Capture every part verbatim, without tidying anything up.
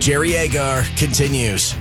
Jerry Agar continues.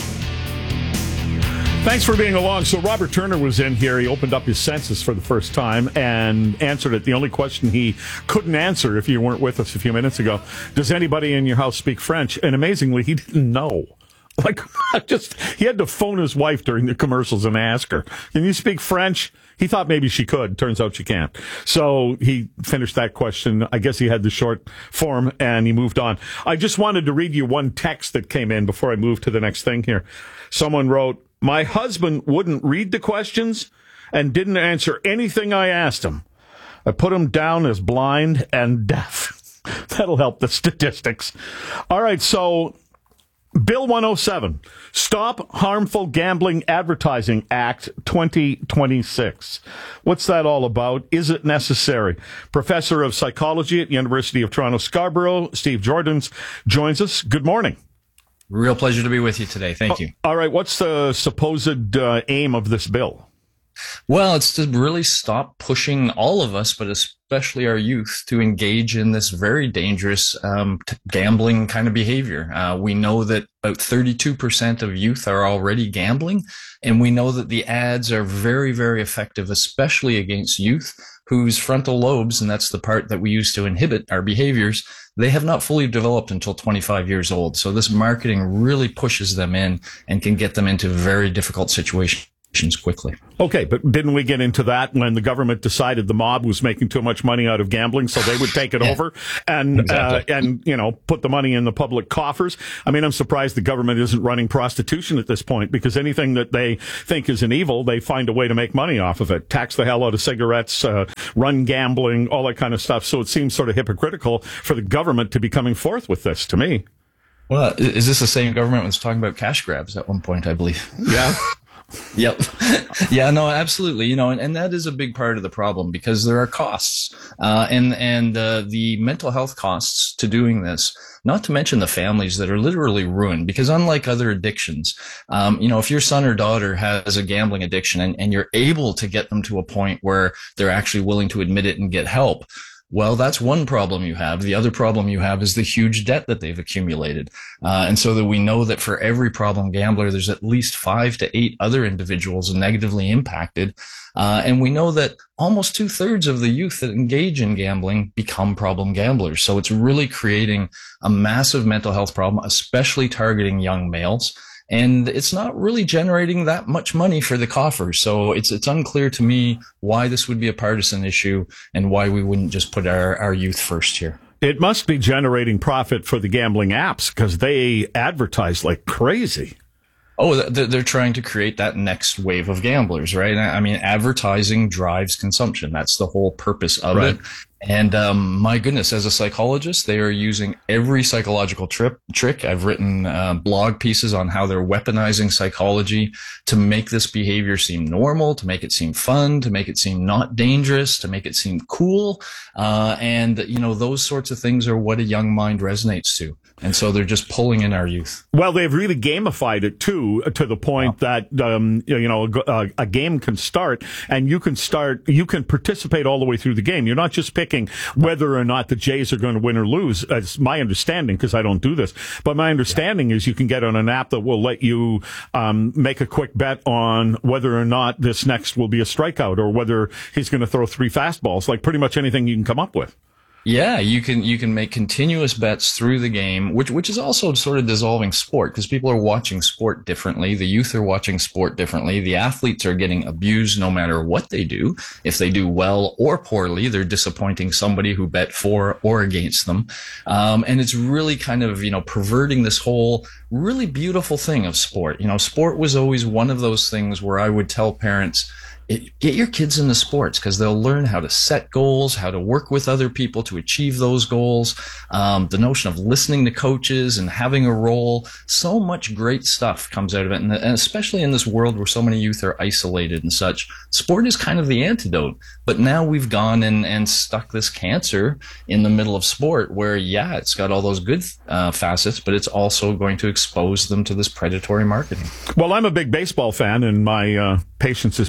Thanks for being along. So Robert Turner was in here. He opened up his census for the first time and answered it. The only question he couldn't answer, if you weren't with us a few minutes ago, does anybody in your house speak French? And amazingly, he didn't know. Like, just, he had to phone his wife during the commercials and ask her, can you speak French? He thought maybe she could. Turns out she can't. So he finished that question. I guess he had the short form and he moved on. I just wanted to read you one text that came in before I move to the next thing here. Someone wrote, my husband wouldn't read the questions and didn't answer anything I asked him. I put him down as blind and deaf. That'll help the statistics. All right, so Bill one oh seven, Stop Harmful Gambling Advertising Act twenty twenty-six. What's that all about? Is it necessary? Professor of Psychology at the University of Toronto Scarborough, Steve Jordans, joins us. Good morning. Real pleasure to be with you today. Thank you. All right. What's the supposed uh, aim of this bill? Well, it's to really stop pushing all of us, but especially our youth, to engage in this very dangerous um, t- gambling kind of behavior. Uh, we know that about thirty-two percent of youth are already gambling, and we know that the ads are very, very effective, especially against youth whose frontal lobes, and that's the part that we use to inhibit our behaviors, they have not fully developed until twenty-five years old. So this marketing really pushes them in and can get them into very difficult situations quickly. Okay, but didn't we get into that when the government decided the mob was making too much money out of gambling, so they would take it yeah, over and exactly. uh, and you know put the money in the public coffers? I mean, I'm surprised the government isn't running prostitution at this point, because anything that they think is an evil, they find a way to make money off of it. Tax the hell out of cigarettes, uh, run gambling, all that kind of stuff. So it seems sort of hypocritical for the government to be coming forth with this, to me. Well, is this the same government that was talking about cash grabs at one point, I believe? Yeah. Yep. Yeah, no, absolutely. You know, and, and that is a big part of the problem, because there are costs, uh, and, and, uh, the mental health costs to doing this, not to mention the families that are literally ruined, because unlike other addictions, um, you know, if your son or daughter has a gambling addiction and, and you're able to get them to a point where they're actually willing to admit it and get help, well, that's one problem you have. The other problem you have is the huge debt that they've accumulated. Uh, and so that we know that for every problem gambler, there's at least five to eight other individuals negatively impacted. Uh, and we know that almost two thirds of the youth that engage in gambling become problem gamblers. So it's really creating a massive mental health problem, especially targeting young males. And it's not really generating that much money for the coffers. So it's it's unclear to me why this would be a partisan issue and why we wouldn't just put our, our youth first here. It must be generating profit for the gambling apps, because they advertise like crazy. Oh, they're trying to create that next wave of gamblers, right? I mean, advertising drives consumption. That's the whole purpose of right. it. And um, my goodness, as a psychologist, they are using every psychological trip, trick. I've written uh, blog pieces on how they're weaponizing psychology to make this behavior seem normal, to make it seem fun, to make it seem not dangerous, to make it seem cool. Uh, and, you know, those sorts of things are what a young mind resonates to. And so they're just pulling in our youth. Well, they've really gamified it, too, to the point yeah. that, um, you know, a, a game can start and you can start, you can participate all the way through the game. You're not just picking whether or not the Jays are going to win or lose. It's my understanding, because I don't do this. But my understanding yeah. is you can get on an app that will let you um, make a quick bet on whether or not this next will be a strikeout or whether he's going to throw three fastballs, like pretty much anything you can come up with. Yeah, you can you can make continuous bets through the game, which which is also sort of dissolving sport, because people are watching sport differently. The youth are watching sport differently. The athletes are getting abused no matter what they do. If they do well or poorly, they're disappointing somebody who bet for or against them. Um, and it's really kind of, you know, perverting this whole really beautiful thing of sport. You know, sport was always one of those things where I would tell parents, It, get your kids into sports, because they'll learn how to set goals, how to work with other people to achieve those goals. Um, the notion of listening to coaches and having a role. So much great stuff comes out of it. And, and especially in this world where so many youth are isolated and such, sport is kind of the antidote. But now we've gone and, and stuck this cancer in the middle of sport where, yeah, it's got all those good uh, facets, but it's also going to expose them to this predatory marketing. Well, I'm a big baseball fan, and my uh, patience is being tested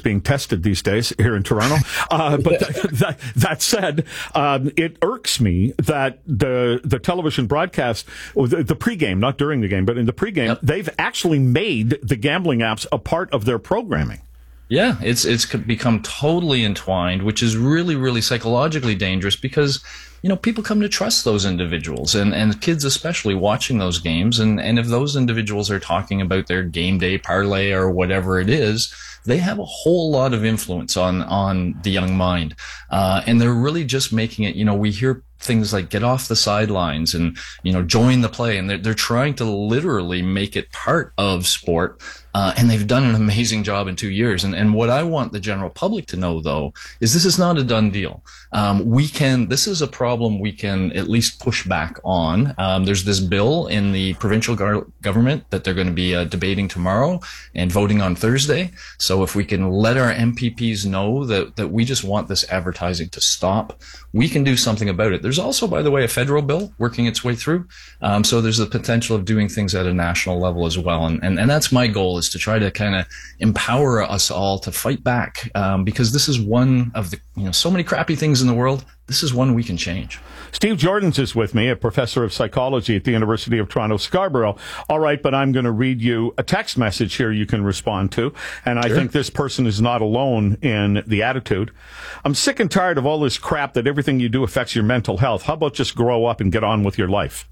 busted these days here in Toronto. Uh, but th- that, that said, um, it irks me that the the television broadcast, or the, the pregame, not during the game, but in the pregame, yep. they've actually made the gambling apps a part of their programming. Yeah, it's it's become totally entwined, which is really, really psychologically dangerous because, you know, people come to trust those individuals and, and kids especially watching those games. And, and if those individuals are talking about their game day parlay or whatever it is, they have a whole lot of influence on, on the young mind. Uh, and they're really just making it, you know, we hear things like get off the sidelines and, you know, join the play. And they're, they're trying to literally make it part of sport. Uh, and they've done an amazing job in two years. And, and what I want the general public to know, though, is this is not a done deal. Um, we can, this is a problem we can at least push back on. Um, there's this bill in the provincial gar- government that they're going to be uh, debating tomorrow and voting on Thursday. So if we can let our M P Ps know that, that we just want this advertising to stop, we can do something about it. There's also, by the way, a federal bill working its way through. Um, so there's the potential of doing things at a national level as well. And, and, and that's my goal, is to try to kind of empower us all to fight back. Um, because this is one of the, you know, so many crappy things in the world. This is one we can change. Steve Jordans is with me, a professor of psychology at the University of Toronto, Scarborough. All right, but I'm going to read you a text message here you can respond to. And I sure. think this person is not alone in the attitude. I'm sick and tired of all this crap that everything you do affects your mental health. How about just grow up and get on with your life?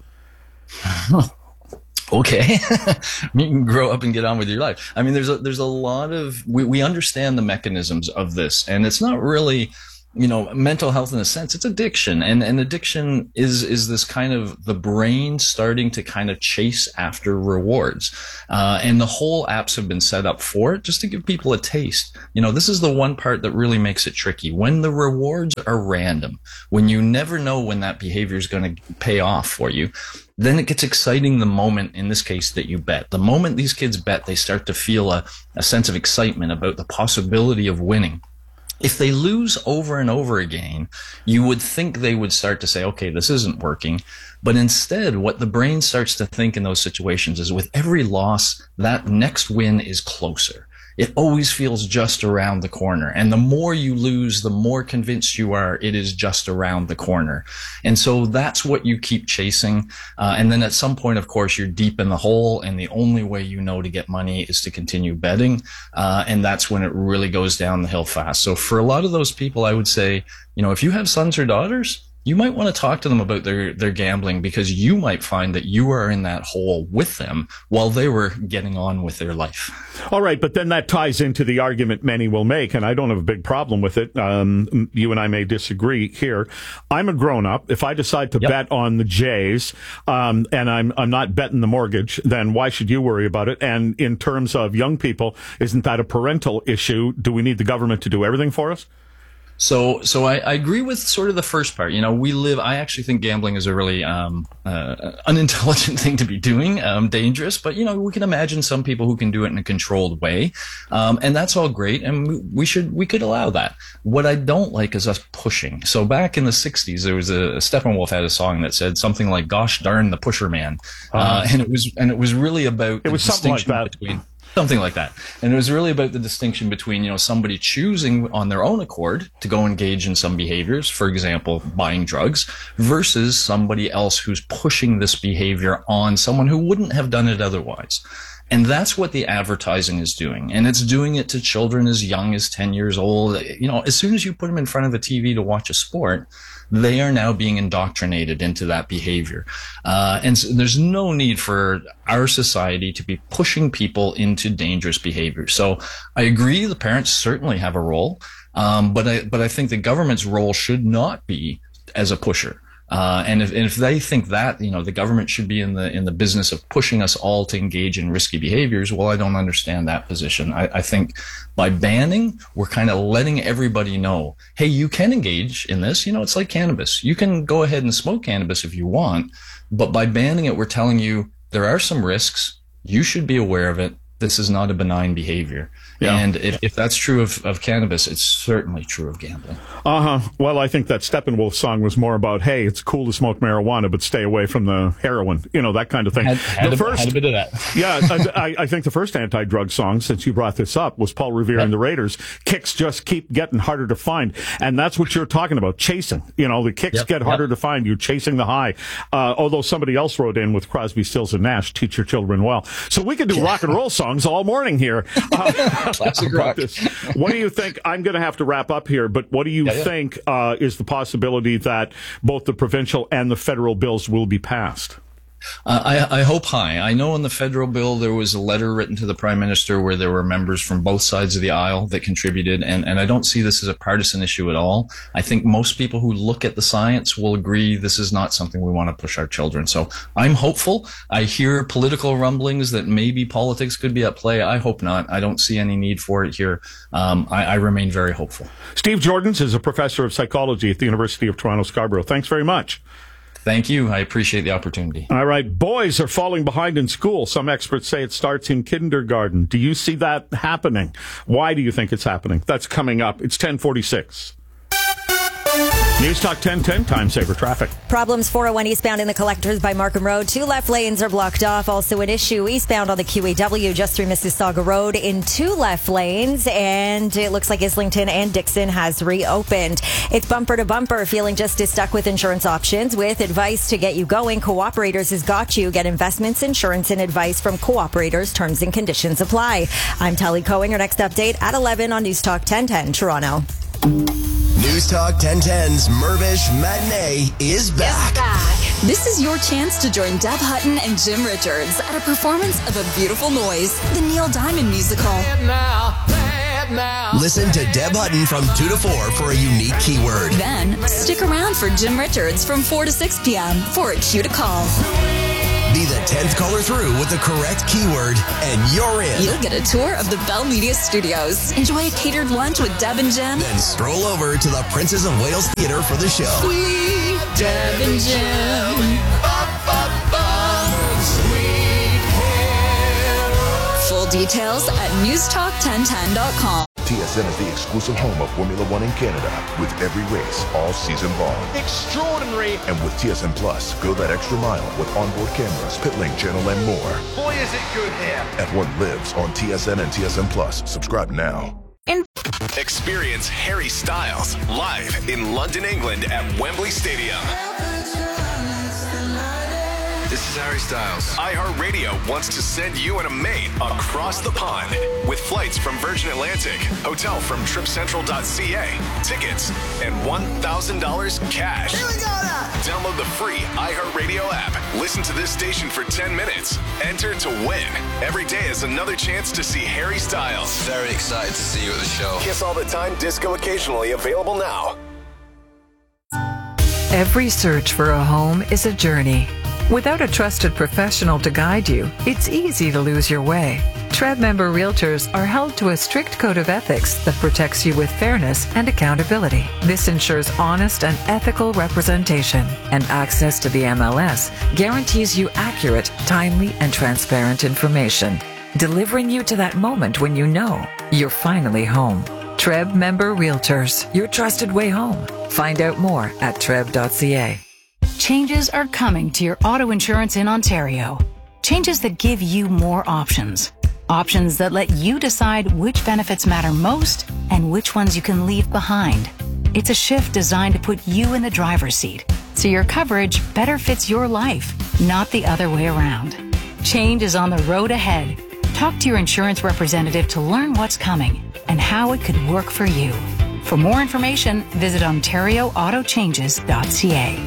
Okay. You can grow up and get on with your life. I mean, there's a, there's a lot of, we, we understand the mechanisms of this, and it's not really, you know, mental health in a sense. It's addiction. And, and addiction is, is this kind of the brain starting to kind of chase after rewards. Uh, and the whole apps have been set up for it, just to give people a taste. You know, this is the one part that really makes it tricky. When the rewards are random, when you never know when that behavior is going to pay off for you, then it gets exciting the moment, in this case, that you bet. The moment these kids bet, they start to feel a, a sense of excitement about the possibility of winning. If they lose over and over again, you would think they would start to say, okay, this isn't working. But instead, what the brain starts to think in those situations is, with every loss, that next win is closer. It always feels just around the corner. And the more you lose, the more convinced you are it is just around the corner. And so that's what you keep chasing. Uh, and then at some point, of course, you're deep in the hole, and the only way you know to get money is to continue betting. Uh, and that's when it really goes down the hill fast. So for a lot of those people, I would say, you know, if you have sons or daughters, you might want to talk to them about their, their gambling, because you might find that you are in that hole with them while they were getting on with their life. All right, but then that ties into the argument many will make, and I don't have a big problem with it. Um, you and I may disagree here. I'm a grown-up. If I decide to yep. bet on the Jays, um, and I'm I'm not betting the mortgage, then why should you worry about it? And in terms of young people, isn't that a parental issue? Do we need the government to do everything for us? So, so I, I agree with sort of the first part. You know, we live, I actually think gambling is a really, um, uh, unintelligent thing to be doing, um, dangerous, but, you know, we can imagine some people who can do it in a controlled way. Um, and that's all great. And we should, we could allow that. What I don't like is us pushing. So back in the sixties, there was a, Steppenwolf had a song that said something like, gosh darn the pusher man. Uh, uh, and it was, and it was really about, it was something like that. Between, Something like that. And it was really about the distinction between, you know, somebody choosing on their own accord to go engage in some behaviors, for example, buying drugs, versus somebody else who's pushing this behavior on someone who wouldn't have done it otherwise. And that's what the advertising is doing. And it's doing it to children as young as ten years old. You know, as soon as you put them in front of a T V to watch a sport, they are now being indoctrinated into that behavior. Uh, and so there's no need for our society to be pushing people into dangerous behavior. So I agree, the parents certainly have a role. Um, but I, but I think the government's role should not be as a pusher. Uh, and if, and if they think that, you know, the government should be in the, in the business of pushing us all to engage in risky behaviors, well, I don't understand that position. I, I think by banning, we're kind of letting everybody know, hey, you can engage in this. You know, it's like cannabis. You can go ahead and smoke cannabis if you want, but by banning it, we're telling you there are some risks. You should be aware of it. this is not a benign behavior. Yeah. And if, if that's true of, of cannabis, it's certainly true of gambling. Uh-huh. Well, I think that Steppenwolf song was more about, hey, it's cool to smoke marijuana, but stay away from the heroin, you know, that kind of thing. Had, had, the a, first, had a bit of that. yeah, I, I think the first anti-drug song, since you brought this up, was Paul Revere Yep. and the Raiders. Kicks just keep getting harder to find. And that's what you're talking about, chasing. You know, the kicks Yep. get harder Yep. to find. You're chasing the high. Uh, although somebody else wrote in with Crosby, Stills, and Nash, teach your children well. So we could do rock and roll songs all morning here. Uh, Classic rock. this. What do you think? I'm going to have to wrap up here, but what do you Yeah, yeah. think uh, is the possibility that both the provincial and the federal bills will be passed? Uh, I, I hope high. I know in the federal bill there was a letter written to the Prime Minister where there were members from both sides of the aisle that contributed, and, and I don't see this as a partisan issue at all. I think most people who look at the science will agree this is not something we want to push our children. So I'm hopeful. I hear political rumblings that maybe politics could be at play. I hope not. I don't see any need for it here. Um, I, I remain very hopeful. Steve Jordans is a professor of psychology at the University of Toronto Scarborough. Thanks very much. Thank you. I appreciate the opportunity. All right. Boys are falling behind in school. Some experts say it starts in kindergarten. Do you see that happening? Why do you think it's happening? That's coming up. It's ten forty-six. News Talk ten ten, time saver traffic. Problems four oh one eastbound in the Collectors by Markham Road. Two left lanes are blocked off. Also an issue eastbound on the Q A W just through Mississauga Road in two left lanes. And it looks like Islington and Dixon has reopened. It's bumper to bumper. Feeling just as stuck with insurance options? With advice to get you going, Cooperators has got you. Get investments, insurance, and advice from Cooperators. Terms and conditions apply. I'm Tally Cohen. Your next update at eleven on News Talk ten ten Toronto. News Talk ten ten's Mirvish Matinee is back. This is your chance to join Deb Hutton and Jim Richards at a performance of A Beautiful Noise, the Neil Diamond musical. Listen to Deb Hutton from two to four for a unique keyword. Then, stick around for Jim Richards from four to six p.m. for a cue to call. Be the tenth caller through with the correct keyword, and you're in. You'll get a tour of the Bell Media Studios. Enjoy a catered lunch with Deb and Jim. Then stroll over to the Princess of Wales Theatre for the show. Sweet Deb and Jim. Full details at news talk ten ten dot com. T S N is the exclusive home of Formula One in Canada, with every race all season long. Extraordinary. And with T S N Plus, go that extra mile with onboard cameras, pit lane channel, and more. Boy, is it good here. At what lives on T S N and T S N Plus. Subscribe now. Experience Harry Styles live in London, England at Wembley Stadium. This is Harry Styles. iHeartRadio wants to send you and a mate across the pond with flights from Virgin Atlantic, hotel from trip central dot c a, tickets, and one thousand dollars cash. Here we go now. Download the free iHeartRadio app. Listen to this station for ten minutes. Enter to win. Every day is another chance to see Harry Styles. Very excited to see you at the show. Kiss all the time, disco occasionally, available now. Every search for a home is a journey. Without a trusted professional to guide you, it's easy to lose your way. T R E B member realtors are held to a strict code of ethics that protects you with fairness and accountability. This ensures honest and ethical representation, and access to the M L S guarantees you accurate, timely, and transparent information, delivering you to that moment when you know you're finally home. T R E B member realtors, your trusted way home. Find out more at T R E B dot c a. Changes are coming to your auto insurance in Ontario. Changes that give you more options. Options that let you decide which benefits matter most and which ones you can leave behind. It's a shift designed to put you in the driver's seat, so your coverage better fits your life, not the other way around. Change is on the road ahead. Talk to your insurance representative to learn what's coming and how it could work for you. For more information, visit ontario auto changes dot c a.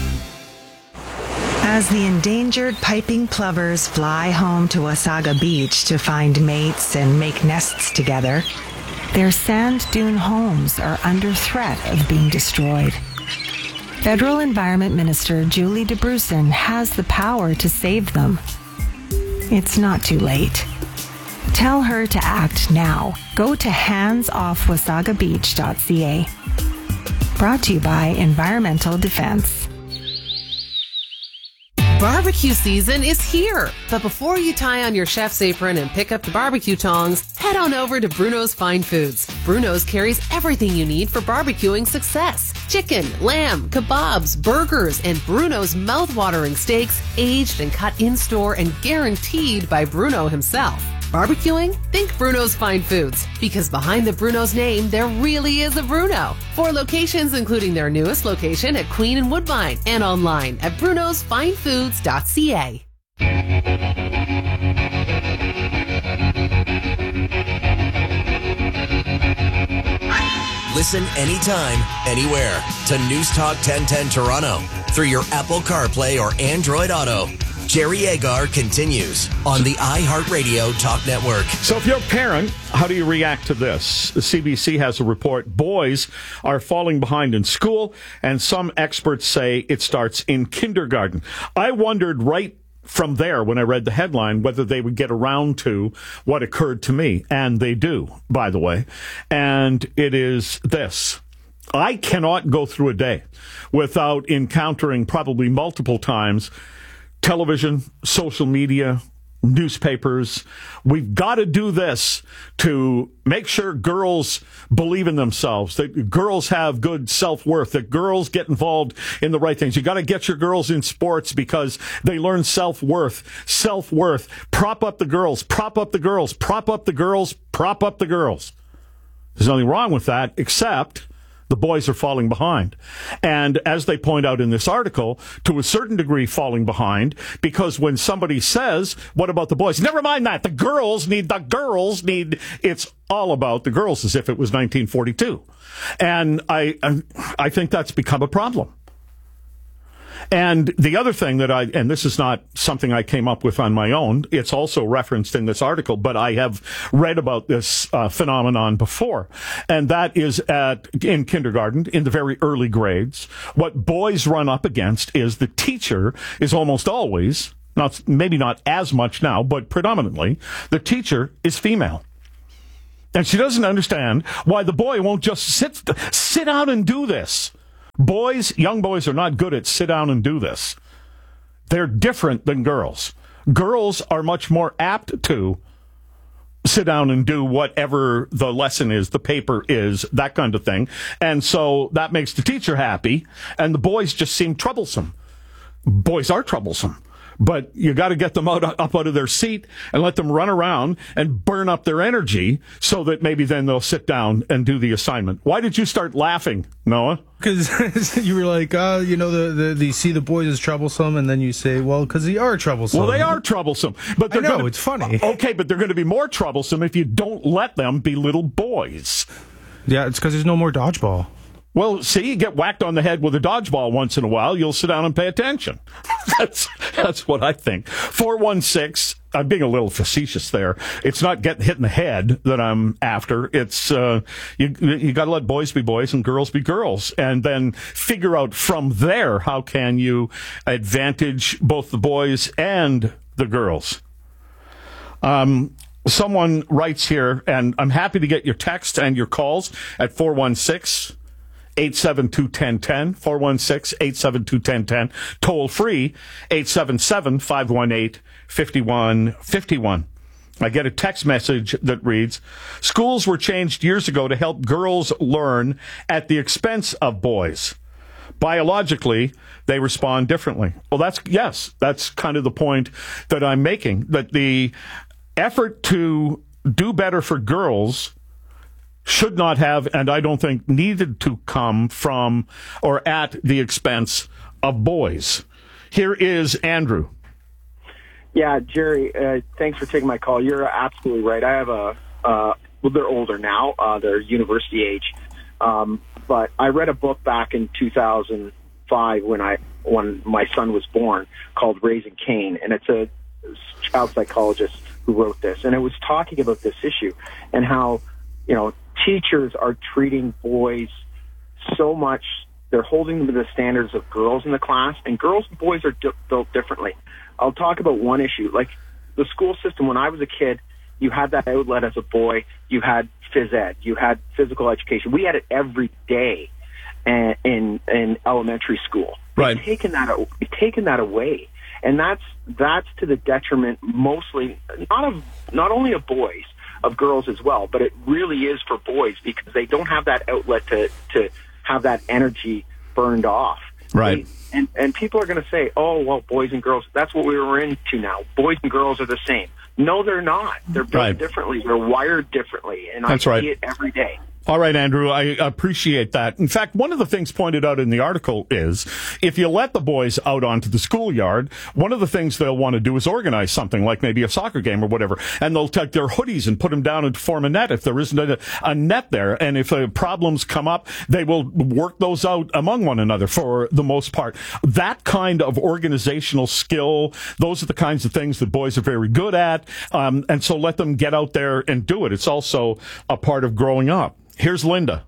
As the endangered piping plovers fly home to Wasaga Beach to find mates and make nests together, their sand dune homes are under threat of being destroyed. Federal Environment Minister Julie DeBrusen has the power to save them. It's not too late. Tell her to act now. Go to hands off wasaga beach dot c a. Brought to you by Environmental Defense. Barbecue season is here, but before you tie on your chef's apron and pick up the barbecue tongs, head on over to Bruno's Fine Foods. Bruno's carries everything you need for barbecuing success. Chicken, lamb, kebabs, burgers, and Bruno's mouth-watering steaks, aged and cut in-store and guaranteed by Bruno himself. Barbecuing? Think Bruno's Fine Foods, because behind the Bruno's name, there really is a Bruno. Four locations, including their newest location at Queen and Woodbine, and online at brunos fine foods dot c a. Listen anytime, anywhere to News Talk ten ten Toronto through your Apple CarPlay or Android Auto. Jerry Agar continues on the iHeartRadio Talk Network. So if you're a parent, how do you react to this? The C B C has a report. Boys are falling behind in school, and some experts say it starts in kindergarten. I wondered right from there, when I read the headline, whether they would get around to what occurred to me. And they do, by the way. And it is this. I cannot go through a day without encountering probably multiple times television, social media, newspapers. We've got to do this to make sure girls believe in themselves, that girls have good self-worth, that girls get involved in the right things. You got to get your girls in sports because they learn self-worth, self-worth. Prop up the girls, prop up the girls, prop up the girls, prop up the girls. There's nothing wrong with that, except the boys are falling behind. And as they point out in this article, to a certain degree falling behind, because when somebody says, what about the boys? Never mind that. The girls need, the girls need, it's all about the girls as if it was nineteen forty-two. And I, I, I think that's become a problem. And the other thing that I, and this is not something I came up with on my own, it's also referenced in this article, but I have read about this uh, phenomenon before. And that is at, in kindergarten, in the very early grades, what boys run up against is the teacher is almost always, not, maybe not as much now, but predominantly, the teacher is female. And she doesn't understand why the boy won't just sit, sit down and do this. Boys, young boys are not good at sit down and do this. They're different than girls. Girls are much more apt to sit down and do whatever the lesson is, the paper is, that kind of thing. And so that makes the teacher happy, and the boys just seem troublesome. Boys are troublesome. But you got to get them out, up out of their seat and let them run around and burn up their energy so that maybe then they'll sit down and do the assignment. Why did you start laughing, Noah? Because you were like, uh, you know, the, the, the you see the boys as troublesome, and then you say, well, because they are troublesome. Well, they are troublesome. But they're I know, gonna, it's funny. Okay, but they're going to be more troublesome if you don't let them be little boys. Yeah, it's because there's no more dodgeball. Well, see, you get whacked on the head with a dodgeball once in a while, you'll sit down and pay attention. That's that's what I think. four one six, I'm being a little facetious there. It's not getting hit in the head that I'm after. It's, uh, you, you got to let boys be boys and girls be girls. And then figure out from there how can you advantage both the boys and the girls. Um, someone writes here, and I'm happy to get your text and your calls at four one six, eight seven two, one zero one zero, four one six, eight seven two, one zero one zero, toll free, eight seven seven, five one eight, five one five one. I get a text message that reads, schools were changed years ago to help girls learn at the expense of boys. Biologically, they respond differently. Well, that's, yes, that's kind of the point that I'm making, that the effort to do better for girls should not have, and I don't think needed to come from or at the expense of boys. Here is Andrew. Yeah, Jerry, uh, thanks for taking my call. You're absolutely right. I have a, uh, well, they're older now. Uh, they're university age. Um, but I read a book back in two thousand five when I, when my son was born called Raising Cain. And it's a child psychologist who wrote this. And it was talking about this issue and how, you know, teachers are treating boys so much, they're holding them to the standards of girls in the class, and girls and boys are d- built differently. I'll talk about one issue. Like the school system, when I was a kid, you had that outlet as a boy. You had phys ed. You had physical education. We had it every day in, in, in elementary school. Right. They've taken that, they've taken that away. And that's that's to the detriment mostly, not of not only of boys, of girls as well, but it really is for boys because they don't have that outlet to, to have that energy burned off. Right. They, and, and people are going to say, oh, well, boys and girls, that's what we were into now. Boys and girls are the same. No, they're not. They're built Right. differently. They're wired differently. And That's I right. see it every day. All right, Andrew, I appreciate that. In fact, one of the things pointed out in the article is if you let the boys out onto the schoolyard, one of the things they'll want to do is organize something like maybe a soccer game or whatever. And they'll take their hoodies and put them down and form a net if there isn't a, a net there. And if uh, problems come up, they will work those out among one another for the most part. That kind of organizational skill, those are the kinds of things that boys are very good at. Um, and so let them get out there and do it. It's also a part of growing up. Here's Linda.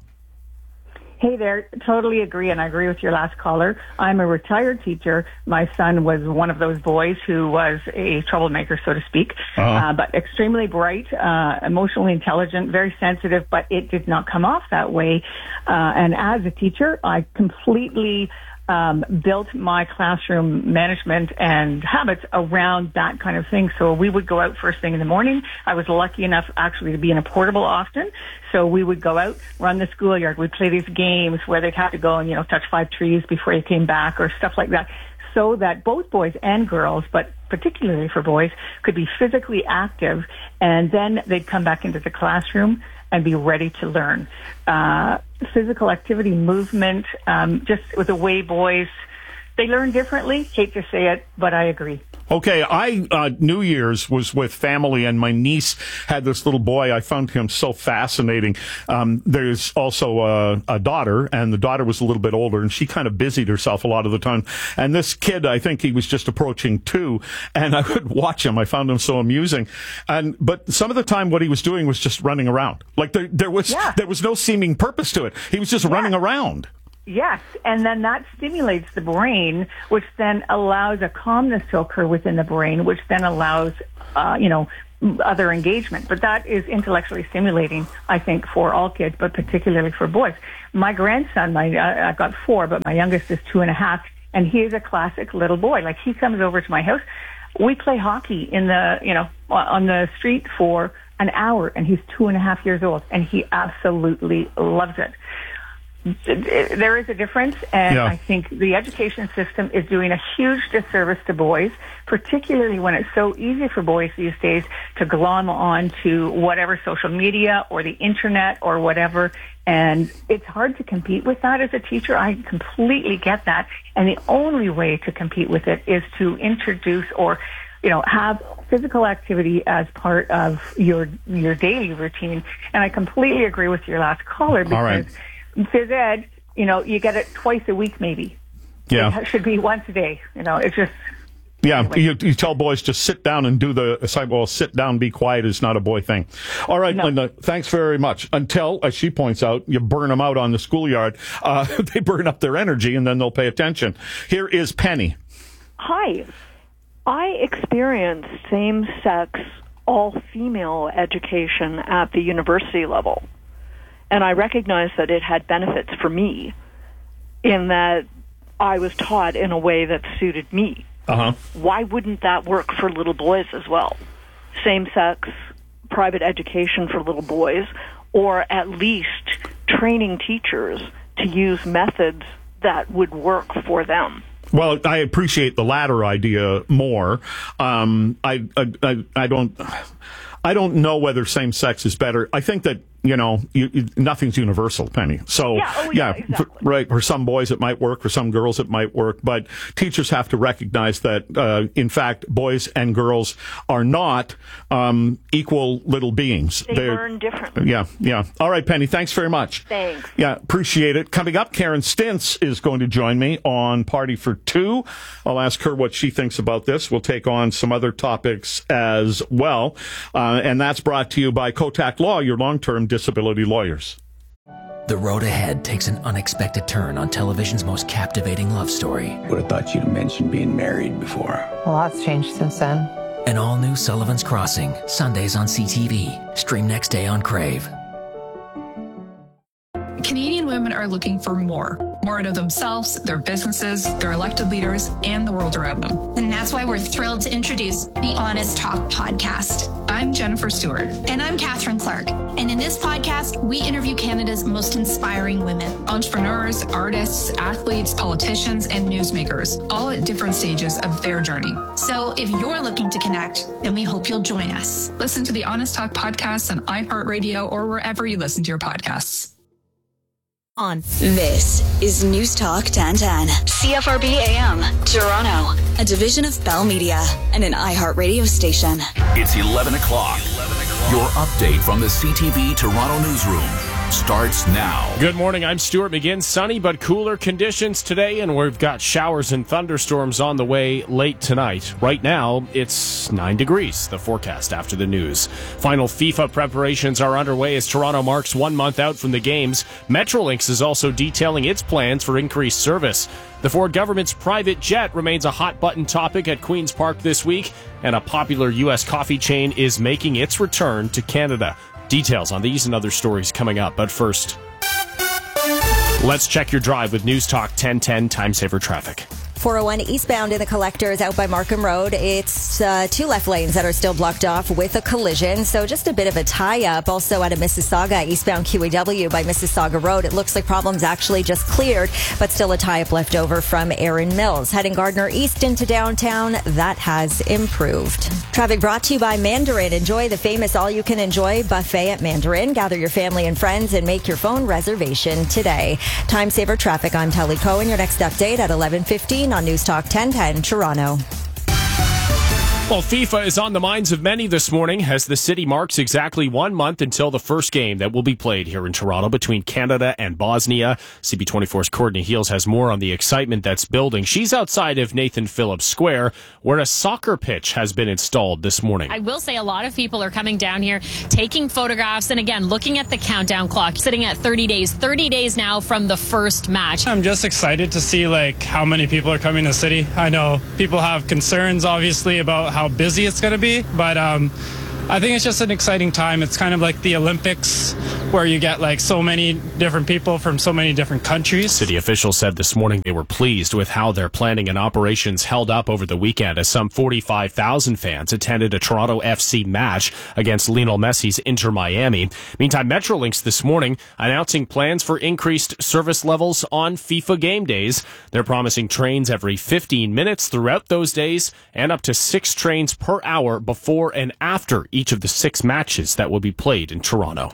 Hey there, totally agree, and I agree with your last caller. I'm a retired teacher. My son was one of those boys who was a troublemaker, so to speak, Uh-huh. uh, but extremely bright, uh, emotionally intelligent, very sensitive, but it did not come off that way. Uh, and as a teacher, I completely um, built my classroom management and habits around that kind of thing. So we would go out first thing in the morning. I was lucky enough actually to be in a portable often. So we would go out, run the schoolyard. We'd play these games where they'd have to go and, you know, touch five trees before you came back or stuff like that. So that both boys and girls, but particularly for boys, could be physically active, and then they'd come back into the classroom and be ready to learn. Uh, physical activity, movement, um, just with the way boys, they learn differently. Hate to say it, but I agree. Okay, I uh, New Year's was with family, and my niece had this little boy. I found him so fascinating. Um, there's also a, a daughter, and the daughter was a little bit older, and she kind of busied herself a lot of the time. And this kid, I think he was just approaching two, and I would watch him. I found him so amusing. And but some of the time, what he was doing was just running around. Like there, there was Yeah. there was no seeming purpose to it. He was just running around. Yes, and then that stimulates the brain, which then allows a calmness to occur within the brain, which then allows, uh, you know, other engagement. But that is intellectually stimulating, I think, for all kids, but particularly for boys. My grandson, my uh, I've got four, but my youngest is two and a half, and he is a classic little boy. Like, he comes over to my house. We play hockey in the, you know, on the street for an hour, and he's two and a half years old, and he absolutely loves it. There is a difference, and Yeah. I think the education system is doing a huge disservice to boys, particularly when it's so easy for boys these days to glom on to whatever social media or the internet or whatever, and it's hard to compete with that as a teacher. I completely get that, and the only way to compete with it is to introduce or you know, have physical activity as part of your your daily routine. And I completely agree with your last caller because All right. phys ed, you know, you get it twice a week maybe. Yeah. It should be once a day. You know, it's just... Yeah, Anyway. you, you tell boys just sit down and do the aside. Well, sit down, be quiet is not a boy thing. All right, No. Linda, thanks very much. Until, as she points out, you burn them out on the schoolyard. Uh, they burn up their energy and then they'll pay attention. Here is Penny. Hi. I experienced same-sex, all-female education at the university level, and I recognized that it had benefits for me in that I was taught in a way that suited me. Uh-huh. Why wouldn't that work for little boys as well? Same-sex, private education for little boys, or at least training teachers to use methods that would work for them. Well, I appreciate the latter idea more. Um, I, I, I, I don't, I don't know whether same sex is better. I think that, you know, you, you, nothing's universal, Penny. So, Yeah, oh, yeah, exactly. for, right. For some boys it might work. For some girls it might work. But teachers have to recognize that, uh, in fact, boys and girls are not um, equal little beings. They They're- learn differently. Yeah, yeah. All right, Penny, thanks very much. Thanks. Yeah, appreciate it. Coming up, Karen Stintz is going to join me on Party for Two. I'll ask her what she thinks about this. We'll take on some other topics as well. Uh, and that's brought to you by Kotak Law, your long-term disability lawyers. The road ahead takes an unexpected turn on television's most captivating love story. Would have thought you'd have mentioned being married before. A lot's changed since then. An all-new Sullivan's Crossing, Sundays on C T V. Stream next day on Crave. Canadian women are looking for more. more out of themselves, their businesses, their elected leaders, and the world around them. And that's why we're thrilled to introduce the Honest Talk podcast. I'm Jennifer Stewart. And I'm Catherine Clark. And in this podcast, we interview Canada's most inspiring women. Entrepreneurs, artists, athletes, politicians, and newsmakers, all at different stages of their journey. So if you're looking to connect, then we hope you'll join us. Listen to the Honest Talk podcast on iHeartRadio or wherever you listen to your podcasts. On. This is News Talk ten ten, C F R B A M, Toronto, a division of Bell Media and an iHeartRadio station. It's eleven o'clock. Your update from the C T V Toronto newsroom starts now. Good morning, I'm Stuart McGinn. Sunny but cooler conditions today, and we've got showers and thunderstorms on the way late tonight. Right now, it's nine degrees, the forecast after the news. Final FIFA preparations are underway as Toronto marks one month out from the games. Metrolinx is also detailing its plans for increased service. The Ford government's private jet remains a hot-button topic at Queen's Park this week, and a popular U S coffee chain is making its return to Canada. Details on these and other stories coming up, but first, let's check your drive with News Talk ten ten Time Saver Traffic. four oh one eastbound in the Collectors out by Markham Road. It's uh, two left lanes that are still blocked off with a collision. So just a bit of a tie-up. Also out of Mississauga, eastbound Q A W by Mississauga Road. It looks like problems actually just cleared, but still a tie-up left over from Erin Mills. Heading Gardner East into downtown, that has improved. Traffic brought to you by Mandarin. Enjoy the famous all-you-can-enjoy buffet at Mandarin. Gather your family and friends and make your phone reservation today. Time Saver Traffic, I'm Telly Cohen. Your next update at eleven fifteen on News Talk ten ten Toronto. Well, FIFA is on the minds of many this morning as the city marks exactly one month until the first game that will be played here in Toronto between Canada and Bosnia. C B twenty-four's Courtney Heels has more on the excitement that's building. She's outside of Nathan Phillips Square, where a soccer pitch has been installed this morning. I will say a lot of people are coming down here, taking photographs, and again, looking at the countdown clock, sitting at thirty days. thirty days now from the first match. I'm just excited to see like how many people are coming to the city. I know people have concerns, obviously, about how busy it's going to be, but um, I think it's just an exciting time. It's kind of like the Olympics where you get like so many different people from so many different countries. City officials said this morning they were pleased with how their planning and operations held up over the weekend as some forty-five thousand fans attended a Toronto F C match against Lionel Messi's Inter Miami. Meantime, Metrolinx this morning announcing plans for increased service levels on FIFA game days. They're promising trains every fifteen minutes throughout those days and up to six trains per hour before and after each of the six matches that will be played in Toronto.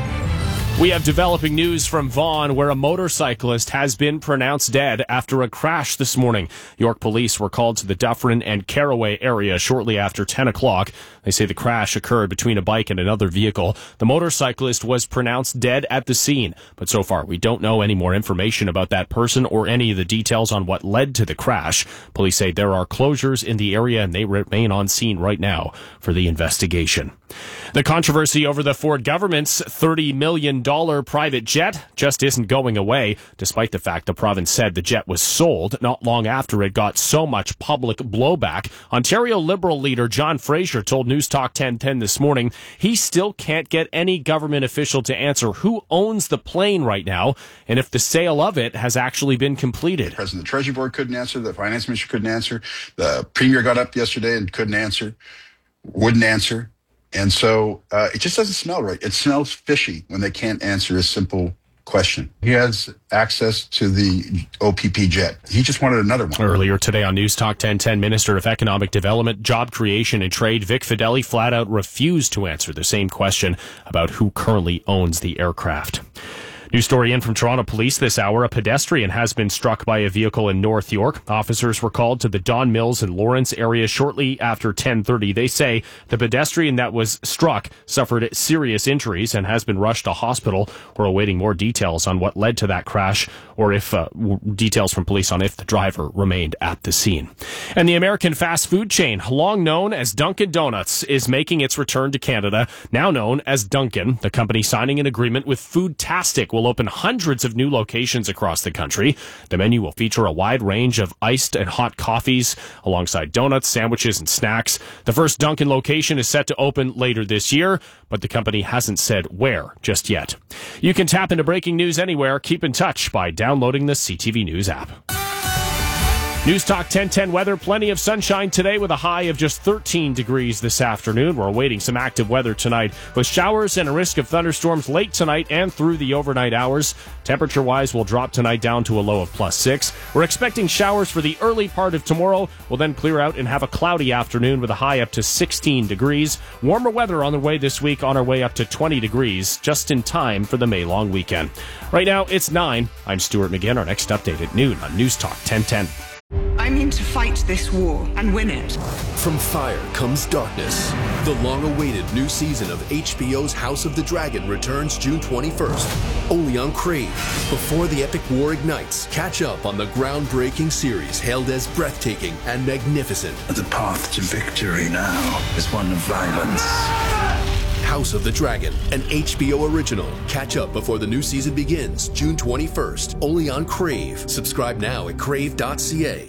We have developing news from Vaughan, where a motorcyclist has been pronounced dead after a crash this morning. York police were called to the Dufferin and Caraway area shortly after ten o'clock. They say the crash occurred between a bike and another vehicle. The motorcyclist was pronounced dead at the scene, but so far we don't know any more information about that person or any of the details on what led to the crash. Police say there are closures in the area and they remain on scene right now for the investigation. The controversy over the Ford government's thirty million dollars private jet just isn't going away, despite the fact the province said the jet was sold not long after it got so much public blowback. Ontario Liberal leader John Fraser told News Talk ten ten this morning he still can't get any government official to answer who owns the plane right now and if the sale of it has actually been completed. The President of the Treasury Board couldn't answer, the Finance Minister couldn't answer, the Premier got up yesterday and couldn't answer, wouldn't answer. And so uh, it just doesn't smell right. It smells fishy when they can't answer a simple question. He has access to the O P P jet. He just wanted another one. Earlier today on News Talk ten ten, Minister of Economic Development, Job Creation and Trade Vic Fedeli flat out refused to answer the same question about who currently owns the aircraft. New story in from Toronto Police this hour. A pedestrian has been struck by a vehicle in North York. Officers were called to the Don Mills and Lawrence area shortly after ten thirty. They say the pedestrian that was struck suffered serious injuries and has been rushed to hospital. We're awaiting more details on what led to that crash or if uh, details from police on if the driver remained at the scene. And the American fast food chain, long known as Dunkin' Donuts, is making its return to Canada, now known as Dunkin'. The company signing an agreement with Foodtastic will open hundreds of new locations across the country. The menu will feature a wide range of iced and hot coffees alongside donuts, sandwiches, and snacks. The first Dunkin' location is set to open later this year, but the company hasn't said where just yet. You can tap into breaking news anywhere. Keep in touch by downloading the C T V News app. News Talk ten ten weather. Plenty of sunshine today with a high of just thirteen degrees this afternoon. We're awaiting some active weather tonight with showers and a risk of thunderstorms late tonight and through the overnight hours. Temperature-wise, we'll drop tonight down to a low of plus six. We're expecting showers for the early part of tomorrow. We'll then clear out and have a cloudy afternoon with a high up to sixteen degrees. Warmer weather on the way this week, on our way up to twenty degrees, just in time for the May long weekend. Right now, it's nine. I'm Stuart McGinn. Our next update at noon on News Talk ten ten. I mean to fight this war and win it. From fire comes darkness. The long-awaited new season of H B O's House of the Dragon returns June twenty-first, only on Crave. Before the epic war ignites, catch up on the groundbreaking series hailed as breathtaking and magnificent. The path to victory now is one of violence. House of the Dragon, an H B O original. Catch up before the new season begins, June twenty-first, only on Crave. Subscribe now at crave dot c a.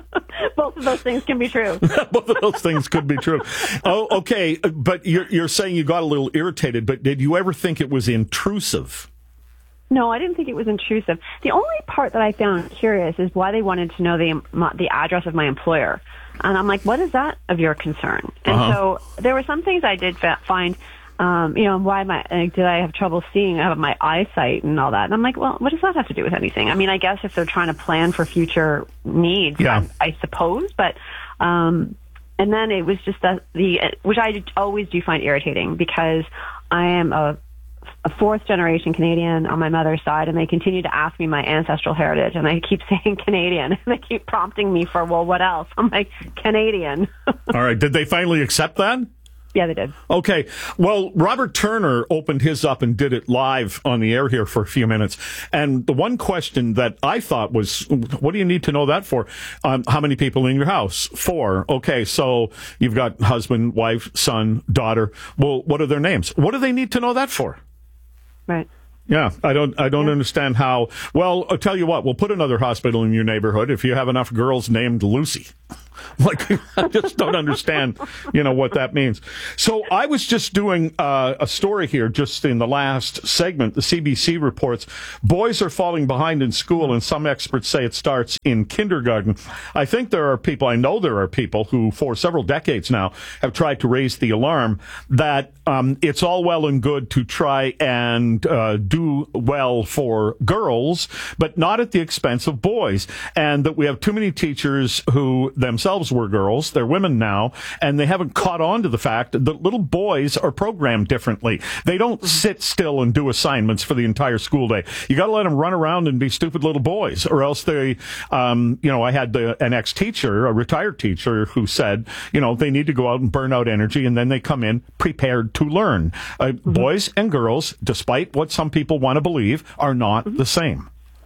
Both of those things can be true. Both of those things could be true. Oh, okay. But you're, you're saying you got a little irritated, but did you ever think it was intrusive? No, I didn't think it was intrusive. The only part that I found curious is why they wanted to know the the address of my employer. And I'm like, what is that of your concern? And Uh-huh. so there were some things I did fa- find, um, you know, why am I, like, did I have trouble seeing? I have my eyesight and all that. And I'm like, well, what does that have to do with anything? I mean, I guess if they're trying to plan for future needs, yeah. I, I suppose. But, um, and then it was just that the, which I always do find irritating because I am a, a fourth generation Canadian on my mother's side, and they continue to ask me my ancestral heritage, and I keep saying Canadian, and they keep prompting me for, well, what else? I'm like, Canadian. All right. Did they finally accept that? Yeah, they did. Okay. Well, Robert Turner opened his up and did it live on the air here for a few minutes. And the one question that I thought was, what do you need to know that for? Um, how many people in your house? Four. Okay. So you've got husband, wife, son, daughter. Well, what are their names? What do they need to know that for? Right. Yeah, I don't, I don't understand how. Well, I'll tell you what. We'll put another hospital in your neighborhood if you have enough girls named Lucy. Like, I just don't understand, you know, what that means. So I was just doing uh, a story here just in the last segment. The C B C reports boys are falling behind in school, and some experts say it starts in kindergarten. I think there are people, I know there are people who for several decades now have tried to raise the alarm that um, it's all well and good to try and uh, do well for girls, but not at the expense of boys. And that we have too many teachers who themselves were girls, they're women now, and they haven't caught on to the fact that little boys are programmed differently. They don't sit still and do assignments for the entire school day. You got to let them run around and be stupid little boys, or else they, um, you know, I had the, an ex-teacher, a retired teacher, who said, you know, they need to go out and burn out energy, and then they come in prepared to learn. Uh, mm-hmm. Boys and girls, despite what some people want to believe, are not mm-hmm. the same.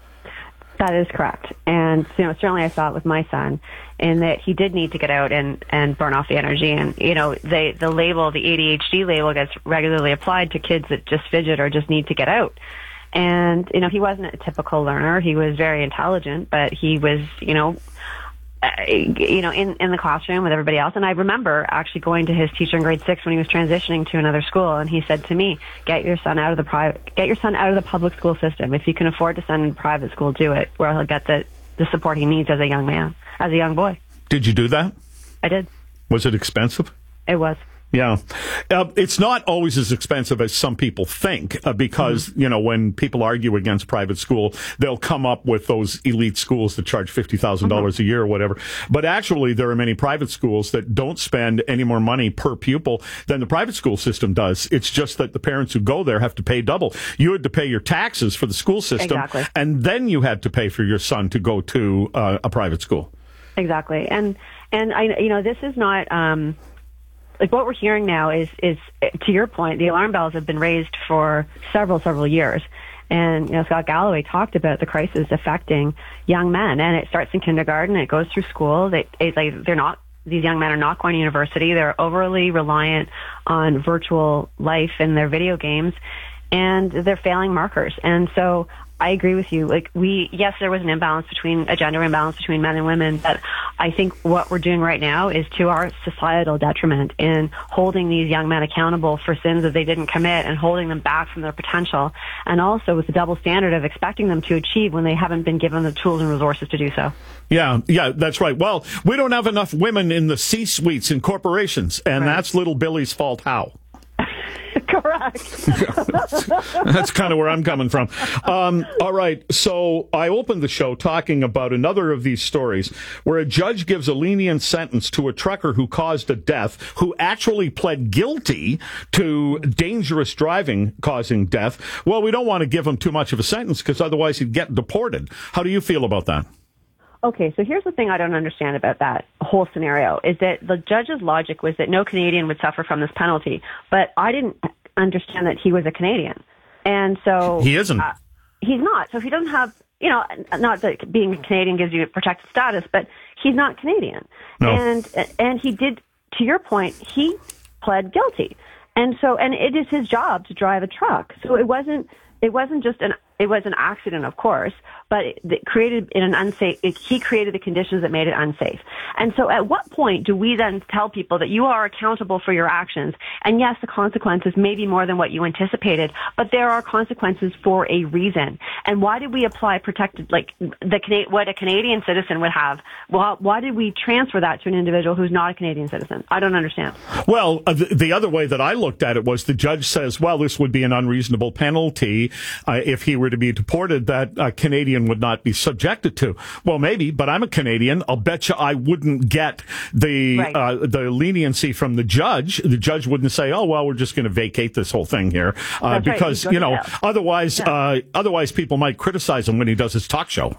That is correct. And, you know, certainly I saw it with my son in that he did need to get out and, and burn off the energy. And, you know, they, the label, the A D H D label gets regularly applied to kids that just fidget or just need to get out. And, you know, he wasn't a typical learner. He was very intelligent, but he was, you know, uh, you know, in, in the classroom with everybody else. And I remember actually going to his teacher in grade six when he was transitioning to another school, and he said to me, get your son out of the private, get your son out of the public school system. If you can afford to send him to private school, do it, where he'll get the, the support he needs as a young man, as a young boy. Did you do that? I did. Was it expensive? It was. Yeah. Uh, it's not always as expensive as some people think, uh, because, mm-hmm. you know, when people argue against private school, they'll come up with those elite schools that charge fifty thousand dollars mm-hmm. a year or whatever. But actually, there are many private schools that don't spend any more money per pupil than the private school system does. It's just that the parents who go there have to pay double. You had to pay your taxes for the school system, exactly. and then you had to pay for your son to go to uh, a private school. Exactly. And, and I, you know, this is not, um, like what we're hearing now is, is to your point, the alarm bells have been raised for several, several years. And, you know, Scott Galloway talked about the crisis affecting young men, and it starts in kindergarten, it goes through school. They, it's like they're not, these young men are not going to university. They're overly reliant on virtual life and their video games. and they're failing markers. And so I agree with you. Like we, yes, there was an imbalance between a gender imbalance between men and women, but I think what we're doing right now is to our societal detriment in holding these young men accountable for sins that they didn't commit and holding them back from their potential, and also with the double standard of expecting them to achieve when they haven't been given the tools and resources to do so. Yeah, yeah, that's right. Well, we don't have enough women in the C-suites in corporations, and right. that's little Billy's fault. How? Correct. That's kind of where I'm coming from. Um, all right. So I opened the show talking about another of these stories where a judge gives a lenient sentence to a trucker who caused a death, who actually pled guilty to dangerous driving causing death. Well, we don't want to give him too much of a sentence because otherwise he'd get deported. How do you feel about that? Okay, so here's the thing I don't understand about that whole scenario is that the judge's logic was that no Canadian would suffer from this penalty, but I didn't understand that he was a Canadian. And so... He isn't. Uh, he's not. So if he doesn't have, you know, not that being a Canadian gives you protected status, but he's not Canadian. No. And and he did, to your point, he pled guilty. And so, and it is his job to drive a truck. So it wasn't, it wasn't just an, it was an accident, of course, but it, it created in an unsafe, it, he created the conditions that made it unsafe. And so at what point do we then tell people that you are accountable for your actions? And yes, the consequences may be more than what you anticipated, but there are consequences for a reason. And why did we apply protected, like the what a Canadian citizen would have? Well, why did we transfer that to an individual who's not a Canadian citizen? I don't understand. Well, uh, the, the other way that I looked at it was the judge says, well, this would be an unreasonable penalty uh, if he were to be deported that a Canadian would not be subjected to. Well, maybe, but I'm a Canadian. I'll bet you I wouldn't get the right. uh, the leniency from the judge. The judge wouldn't say, "Oh, well, we're just going to vacate this whole thing here," uh, because right. you know, otherwise, yeah. uh, otherwise people might criticize him when he does his talk show.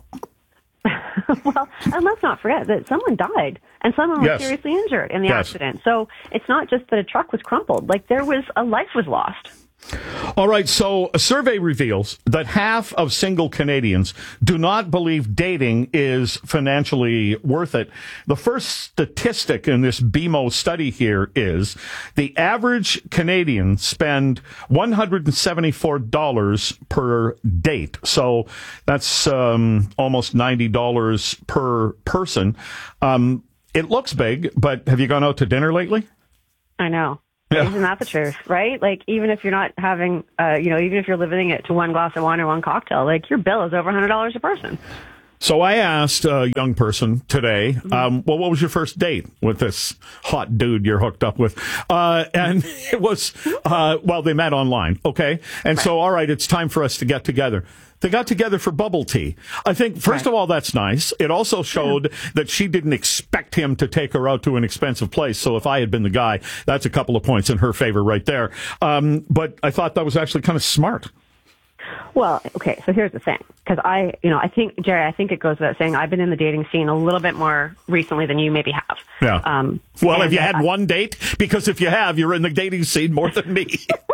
Well, and let's not forget that someone died and someone was yes. seriously injured in the yes. accident. So it's not just that a truck was crumpled; like there was a life was lost. All right, so a survey reveals that half of single Canadians do not believe dating is financially worth it. The first statistic in this B M O study here is the average Canadian spend one hundred seventy-four dollars per date. So that's um, almost ninety dollars per person. Um, it looks big, but have you gone out to dinner lately? I know. Yeah. Isn't that the truth, right? Like, even if you're not having, uh, you know, even if you're limiting it to one glass of wine or one cocktail, like, your bill is over one hundred dollars a person. So I asked a young person today, mm-hmm. um, well, what was your first date with this hot dude you're hooked up with? Uh, and it was, uh, well, they met online, okay? And right. so, all right, it's time for us to get together. They got together for bubble tea. I think, first right. of all, that's nice. It also showed yeah. that she didn't expect him to take her out to an expensive place. So if I had been the guy, that's a couple of points in her favor right there. Um, but I thought that was actually kind of smart. Well, okay, so here's the thing. Because I, you know, I think, Jerry, I think it goes without saying, I've been in the dating scene a little bit more recently than you maybe have. Yeah. Um, well, have you had I, one date? Because if you have, you're in the dating scene more than me.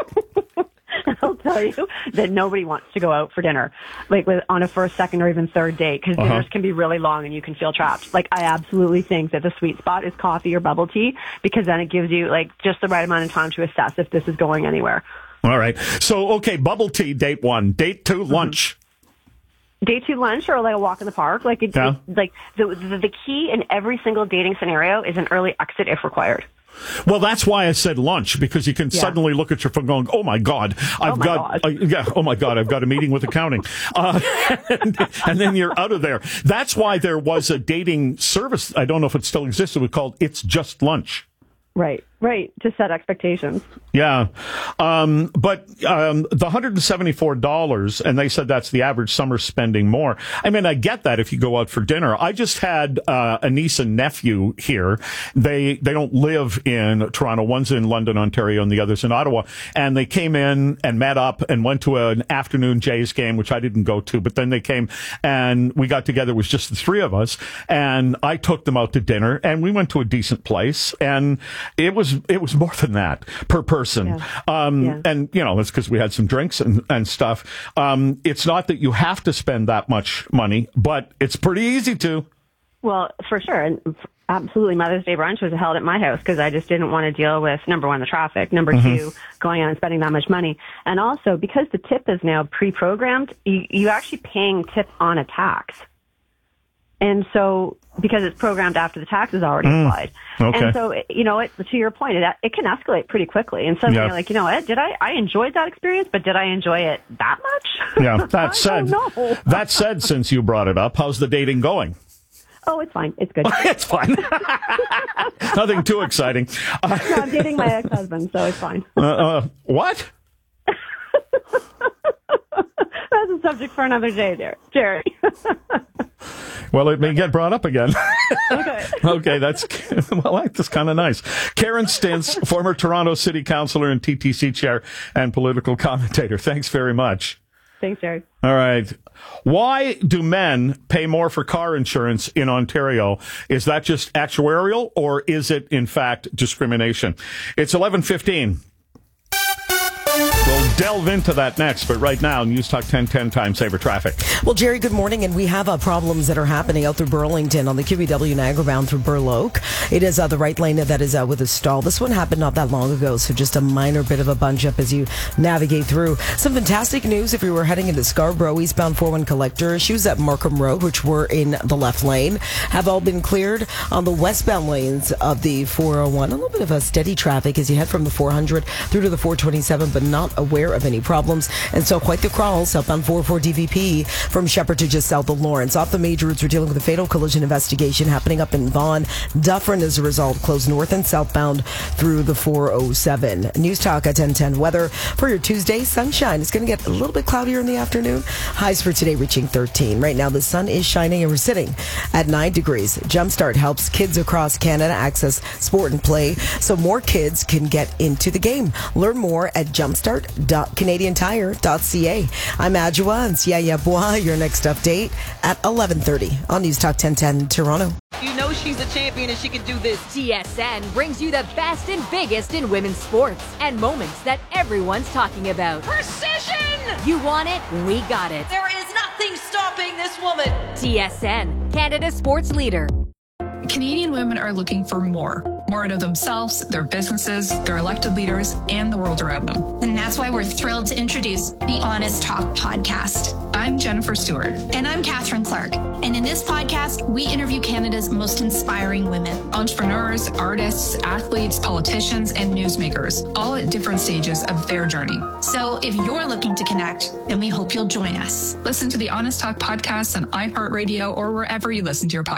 I'll tell you that nobody wants to go out for dinner, like with, on a first, second, or even third date, because uh-huh. dinners can be really long and you can feel trapped. Like, I absolutely think that the sweet spot is coffee or bubble tea, because then it gives you, like, just the right amount of time to assess if this is going anywhere. All right. So, okay, bubble tea, date one. Date two, lunch. Mm-hmm. Day two, lunch, or like a walk in the park. Like, it, yeah. it, like the, the the key in every single dating scenario is an early exit if required. Well, that's why I said lunch, because you can yeah. suddenly look at your phone going, oh, my God, I've oh my got, God. Uh, yeah, oh, my God, I've got a meeting with accounting. Uh, and, and then you're out of there. That's why there was a dating service. I don't know if it still exists. It was called It's Just Lunch. Right, right, to set expectations. Yeah. Um, but um, the one hundred seventy-four dollars, and they said that's the average summer spending more. I mean, I get that if you go out for dinner. I just had uh, a niece and nephew here. They they don't live in Toronto. One's in London, Ontario, and the other's in Ottawa. And they came in and met up and went to an afternoon Jays game, which I didn't go to. But then they came and we got together. It was just the three of us. And I took them out to dinner, and we went to a decent place. And it was it was more than that per person. Yeah. Um, yeah. And, you know, it's because we had some drinks and, and stuff. Um, it's not that you have to spend that much money, but it's pretty easy to. Well, for sure. And uh, absolutely, Mother's Day brunch was held at my house because I just didn't want to deal with, number one, the traffic, number Mm-hmm. two, going out and spending that much money. And also, because the tip is now pre-programmed, you, you actually paying tip on a tax. And so, because it's programmed after the tax is already Mm. applied. Okay. And so, you know, it, to your point, it, it can escalate pretty quickly. And suddenly Yeah. you're like, you know what, did I, I enjoyed that experience, but did I enjoy it that much? Yeah, that said, don't know. that said, since you brought it up, how's the dating going? Oh, it's fine. It's good. It's fine. Nothing too exciting. Uh, No, I'm dating my ex-husband, so it's fine. uh, uh, what? That's a subject for another day, there, Jerry. Well, it may get brought up again. Okay. Okay, that's well, that's kind of nice. Karen Stintz, former Toronto City Councillor and T T C chair and political commentator. Thanks very much. Thanks, Jerry. All right. Why do men pay more for car insurance in Ontario? Is that just actuarial, or is it, in fact, discrimination? It's eleven fifteen. We'll delve into that next, but right now, News Talk ten ten Time Saver Traffic. Well, Jerry, good morning, and we have uh, problems that are happening out through Burlington on the Q E W Niagara bound through Burloak. It is uh, the right lane that is uh, with a stall. This one happened not that long ago, so just a minor bit of a bunch up as you navigate through. Some fantastic news if you were heading into Scarborough, eastbound four one collector issues at Markham Road, which were in the left lane, have all been cleared on the westbound lanes of the four oh one. A little bit of a steady traffic as you head from the four hundred through to the four twenty-seven, but not aware of any problems, and so quite the crawl southbound four oh four D V P from Shepherd to just south of Lawrence. Off the major routes, we're dealing with a fatal collision investigation happening up in Vaughan. Dufferin as a result closed north and southbound through the four oh seven. News Talk at ten ten weather for your Tuesday. Sunshine. It's going to get a little bit cloudier in the afternoon. Highs for today reaching thirteen. Right now the sun is shining and we're sitting at nine degrees. Jumpstart helps kids across Canada access sport and play so more kids can get into the game. Learn more at jumpstart dot canadian tire dot c a. I'm Adjoa and Siaya Bois, your next update at eleven thirty on News Talk ten ten Toronto. You know she's a champion and she can do this. T S N brings you the best and biggest in women's sports and moments that everyone's talking about. Precision! You want it? We got it. There is nothing stopping this woman. T S N, Canada's sports leader. Canadian women are looking for more. More out of themselves, their businesses, their elected leaders, and the world around them. And that's why we're thrilled to introduce the Honest Talk podcast. I'm Jennifer Stewart. And I'm Catherine Clark. And in this podcast, we interview Canada's most inspiring women. Entrepreneurs, artists, athletes, politicians, and newsmakers, all at different stages of their journey. So if you're looking to connect, then we hope you'll join us. Listen to the Honest Talk podcast on iHeartRadio or wherever you listen to your podcast.